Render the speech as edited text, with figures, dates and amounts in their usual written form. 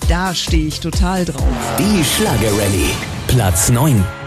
Da stehe ich total drauf. Die Schlager Rallye. Platz 9.